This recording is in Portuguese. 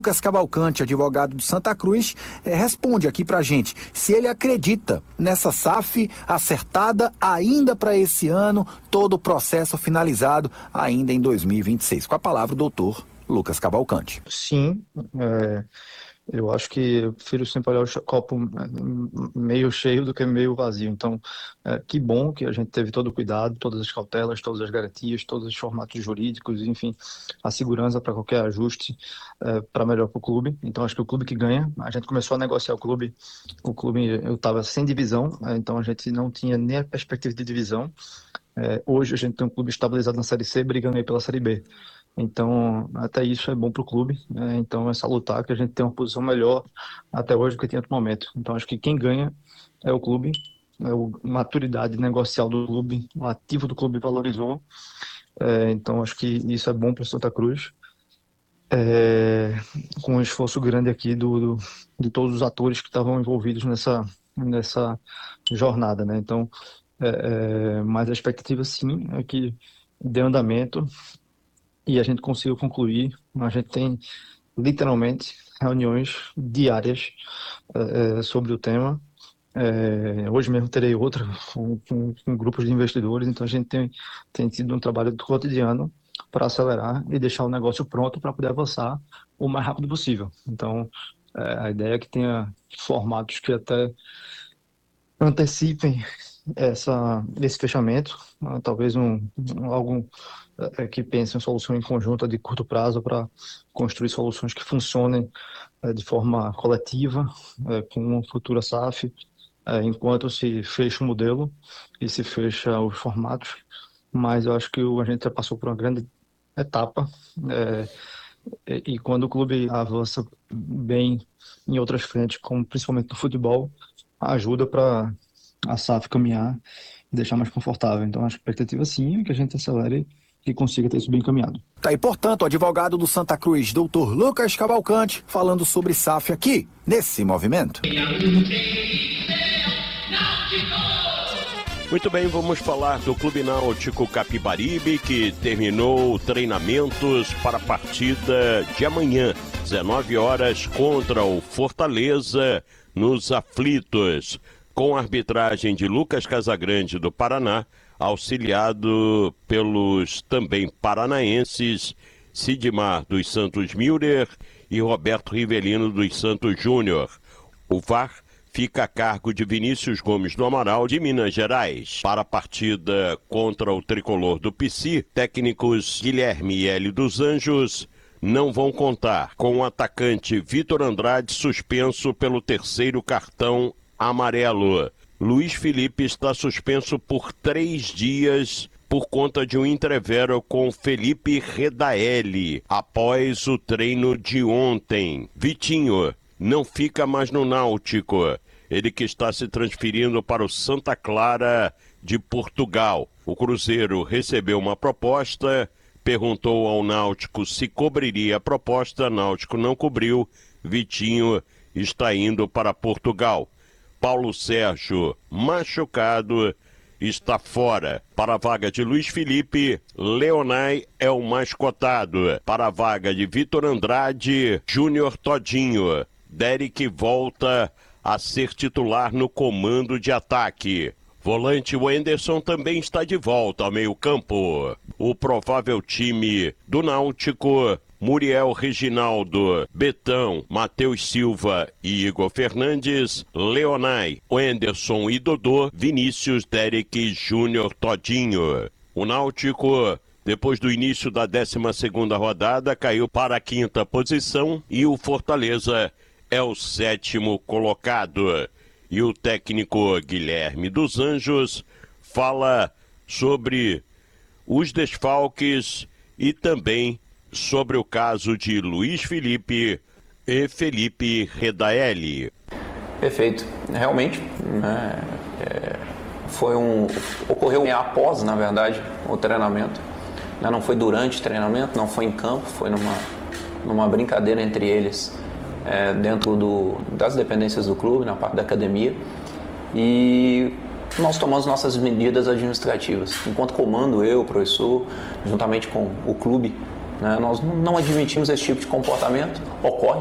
Lucas Cavalcante, advogado do Santa Cruz, responde aqui pra gente se ele acredita nessa SAF acertada ainda para esse ano, todo o processo finalizado ainda em 2026. Com a palavra o doutor Lucas Cavalcante. Sim, eu acho que eu prefiro sempre olhar o copo meio cheio do que meio vazio. Então, que bom que a gente teve todo o cuidado, todas as cautelas, todas as garantias, todos os formatos jurídicos, enfim, a segurança para qualquer ajuste para melhor para o clube. Então, acho que o clube que ganha, a gente começou a negociar o clube eu estava sem divisão, então a gente não tinha nem a perspectiva de divisão. Hoje a gente tem um clube estabilizado na Série C, brigando aí pela Série B. Então, até isso é bom para o clube, né? Então, é salutar que a gente tem uma posição melhor até hoje do que tinha no momento. Então, acho que quem ganha é o clube, a maturidade negocial do clube, o ativo do clube valorizou. Então, acho que isso é bom para o Santa Cruz, com um esforço grande aqui de todos os atores que estavam envolvidos nessa jornada, né? Então, mas a expectativa, sim, é que dê andamento e a gente consiga concluir. A gente tem literalmente reuniões diárias sobre o tema. Hoje mesmo terei outra com grupos de investidores, então a gente tem tido um trabalho cotidiano para acelerar e deixar o negócio pronto para poder avançar o mais rápido possível. Então, a ideia é que tenha formatos que até antecipem esse fechamento, talvez algo que pense em solução em conjunta de curto prazo para construir soluções que funcionem de forma coletiva, com uma futura SAF, enquanto se fecha o modelo e se fecha os formatos. Mas eu acho que a gente já passou por uma grande etapa, e quando o clube avança bem em outras frentes, como principalmente no futebol, ajuda para a SAF caminhar e deixar mais confortável. Então, a expectativa sim é que a gente acelere e consiga ter isso bem encaminhado. Tá aí, portanto, o advogado do Santa Cruz, doutor Lucas Cavalcante, falando sobre SAF aqui, nesse movimento. Muito bem, vamos falar do Clube Náutico Capibaribe, que terminou treinamentos para a partida de amanhã, 19 horas, contra o Fortaleza, nos Aflitos, com a arbitragem de Lucas Casagrande, do Paraná, auxiliado pelos também paranaenses Sidmar dos Santos Milder e Roberto Rivelino dos Santos Júnior. O VAR fica a cargo de Vinícius Gomes do Amaral, de Minas Gerais. Para a partida contra o tricolor do PC, técnicos Guilherme e Hélio dos Anjos não vão contar com o atacante Vitor Andrade, suspenso pelo terceiro cartão amarelo. Luiz Felipe está suspenso por 3 dias por conta de um entrevero com Felipe Redaelli após o treino de ontem. Vitinho não fica mais no Náutico. Ele que está se transferindo para o Santa Clara de Portugal. O Cruzeiro recebeu uma proposta, perguntou ao Náutico se cobriria a proposta, Náutico não cobriu, Vitinho está indo para Portugal. Paulo Sérgio, machucado, está fora. Para a vaga de Luiz Felipe, Leonai é o mais cotado. Para a vaga de Vitor Andrade, Júnior Todinho. Derek volta a ser titular no comando de ataque. Volante Wenderson também está de volta ao meio-campo. O provável time do Náutico: Muriel Reginaldo, Betão, Matheus Silva e Igor Fernandes, Leonai, Wenderson e Dodô, Vinícius, Derek e Júnior Todinho. O Náutico, depois do início da 12ª rodada, caiu para a 5ª posição e o Fortaleza é o 7º colocado. E o técnico Guilherme dos Anjos fala sobre os desfalques e também sobre o caso de Luiz Felipe e Felipe Redaelli. Perfeito. Realmente, ocorreu após, na verdade, o treinamento. Não foi durante o treinamento, não foi em campo, foi numa brincadeira entre eles, dentro das dependências do clube, na parte da academia. E nós tomamos nossas medidas administrativas. Enquanto comando, eu, o professor, juntamente com o clube, né? Nós não admitimos esse tipo de comportamento, ocorre